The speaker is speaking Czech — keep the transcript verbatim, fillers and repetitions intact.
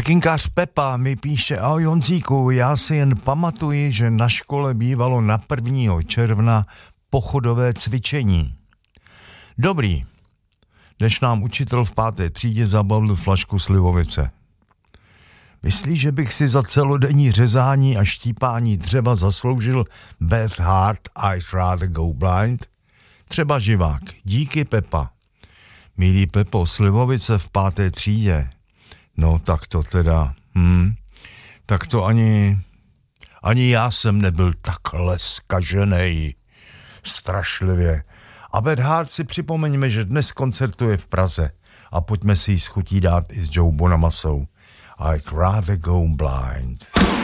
Tykinkář Pepa mi píše: ahoj Honzíku, já si jen pamatuji, že na škole bývalo na prvního června pochodové cvičení. Dobrý, než nám učitel v páté třídě zabavil flašku slivovice. Myslíš, že bych si za celodenní řezání a štípání dřeva zasloužil Beth Hart, I'd rather go blind? Třeba živák. Díky, Pepa. Milý Pepo, slivovice v páté třídě. No tak to teda, hm, tak to ani, ani já jsem nebyl takhle zkaženej. Strašlivě. A Beth Hart si připomeňme, že dnes koncertuje v Praze a pojďme si ji s chutí dát i s Joe Bonamasou. I'd rather go blind.